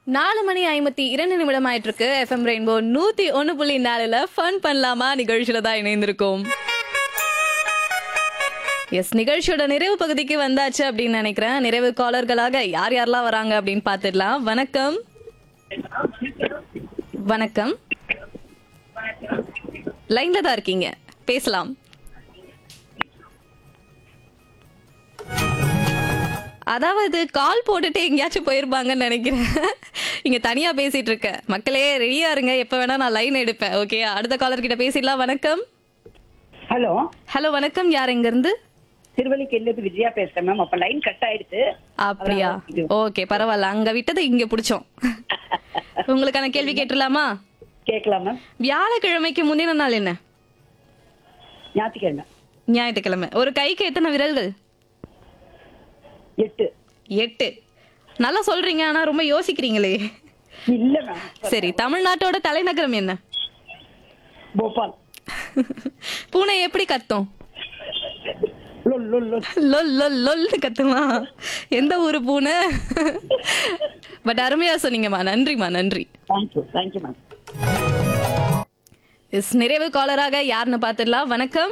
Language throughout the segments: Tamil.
4:52 ஆயிட்டு இருக்கு. எஃப்எம் ரெயின்போ 101.4ல ஃபன் பண்ணலாமா நிகழ்ச்சியில தான் இணைந்திருக்கோம். எஸ், நிகழ்ச்சியோட நிறைவு பகுதிக்கு வந்தாச்சு அப்படின்னு நினைக்கிறேன். நிறைவு காலர்களாக யார் யாரெல்லாம் வராங்க அப்படின்னு பார்த்துடலாம். வணக்கம். வணக்கம், லைன்ல தான் இருக்கீங்க, பேசலாம். அதாவது கால் போட்டுட்டு எங்கேயாச்சும் போயிருப்பாங்கன்னு நினைக்கிறேன். இங்க தனியா பேசிட்டு இருக்க மக்களே ரெடியா இருங்க, எப்ப வேணா நான் லைன் எடுப்பேன். ஓகே, அடுத்த காலர் கிட்ட பேசிடலாம். வணக்கம். ஹலோ ஹலோ, வணக்கம். யார் எங்க இருந்து? திருவள்ளிக்கேணில விஜயா பேசுறேன் மேம். அப்ப லைன் கட் ஆயிடுச்சு. அப்படியா? ஓகே, பரவாயில்ல. அங்க விட்டது இங்க பிடிச்சோம். உங்களுக்கான கேள்வி கேட்டுலாமா? கேட்கலாம் மேம். வியாழக்கிழமைக்கு முந்தின நாள் என்ன? ஞாயிற்றுக்கிழமை. ஞாயிற்றுக்கிழமை. ஒரு கைக்கு எத்தனை விரல்கள்? 8. 8. நல்லா சொல்றீங்க, ஆனா ரொம்ப யோசிக்கிறீங்களே. இல்ல மேம். சரி, தமிழ்நாட்டோட தலைநகரம் என்ன? போபால். பூனை எப்படி கத்தும்? லொல் லொல் லொல். லொல் லொல் லொல்னு கத்துமா? எந்த ஊரு பூனை? பட் அருமையா சொன்னீங்கம்மா, நன்றிம்மா, நன்றி. Thank you ma'am. எஸ், நிறைவு காலராக யாருன்னு பார்த்துடலாம். வணக்கம்.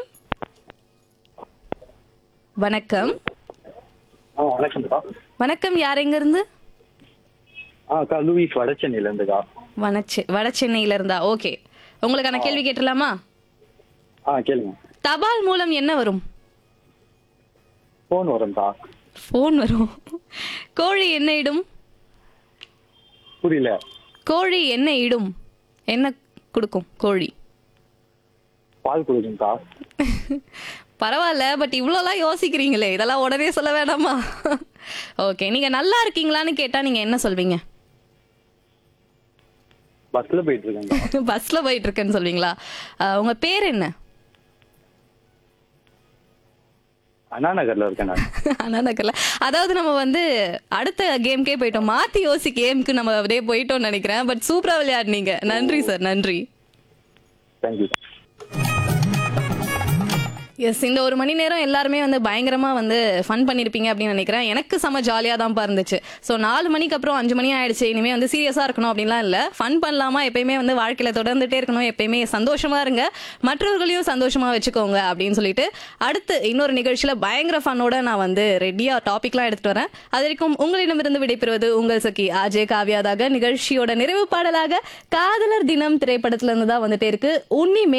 வணக்கம். வணக்கம்க்கா. வணக்கம், யார் எங்க இருந்து? அக்கா லூயிஸ் வடசென்னையில இருந்துக்கா. வட சென்னையில இருந்தா. ஓகே, உங்களுக்கான கேள்வி கேட்டுலாமா? கேளுங்க. தபால் மூலம் என்ன வரும்? போன் வரும்க்கா. போன் வரும். கோழி என்ன இடும்? புரியல. கோழி என்ன இடும்? என்ன கொடுக்கும் கோழி? பால் கொடுக்கும்க்கா. பரவாயில்ல, பட் இவ்வளோலாம் யோசிக்கிறீங்களே, இதெல்லாம் உடனே சொல்ல வேணாமா? ஓகே, நீங்க நல்லா இருக்கீங்களான்னு கேட்டா நீங்க என்ன சொல்வீங்க? பஸ்ல போயிட்டு இருக்கேங்க. பஸ்ல போயிட்டு இருக்கேன்னு சொல்வீங்களா? உங்க பேர் என்ன? அண்ணா நகர்ல இருக்கேன் நான். அண்ணா நகர்ல. அதாவது நம்ம வந்து அடுத்த கேம்கே போயிட்டோம், மாத்தி யோசி கேமுக்கு நம்ம அப்படியே போயிட்டோம்னு நினைக்கிறேன். பட் சூப்பரா விளையாடுனீங்க. நன்றி சார், நன்றி. தேங்க்யூ. எஸ், இந்த ஒரு மணி நேரம் எல்லாருமே வந்து பயங்கரமா வந்து ஃபன் பண்ணிருப்பீங்க அப்படின்னு நினைக்கிறேன். எனக்கு செம ஜாலியா தான் இருந்துச்சு. ஸோ 4 மணிக்கு அப்புறம் 5 மணி ஆயிடுச்சு, இனிமே வந்து சீரியஸா இருக்கணும் அப்படின்லாம் இல்லை, ஃபன் பண்ணலாமா, எப்பயுமே வந்து வாழ்க்கையில தொடர்ந்துட்டே இருக்கணும், எப்பயுமே சந்தோஷமா இருங்க, மற்றவர்களையும் சந்தோஷமா வச்சுக்கோங்க அப்படின்னு சொல்லிட்டு அடுத்து இன்னொரு நிகழ்ச்சியில பயங்கர ஃபன்னோட நான் வந்து ரெடியா டாபிக்லாம் எடுத்துட்டு வரேன். அது வரைக்கும் உங்களிடமிருந்து விடைபெறுவது உங்கள் சகி ஆஜே காவியாதாக. நிகழ்ச்சியோட நிறைவு பாடலாக காதலர் தினம் திரைப்படத்துல இருந்து தான் வந்துட்டே இருக்கு. உன்னி